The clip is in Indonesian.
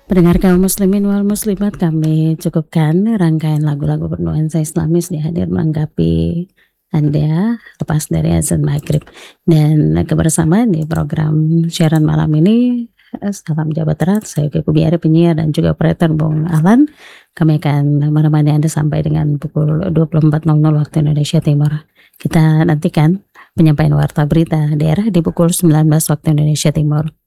Pendengar kaum muslimin wal muslimat, kami cukupkan rangkaian lagu-lagu bernuansa Islamis di hadir melengkapi Anda lepas dari azan maghrib. Dan kebersamaan di program siaran malam ini, salam jabat erat, saya Uki Kubiari penyiar dan juga operator Bung Ahlan. Kami akan menemani Anda sampai dengan pukul 24.00 waktu Indonesia Timur. Kita nantikan penyampaian warta berita daerah di pukul 19 waktu Indonesia Timur.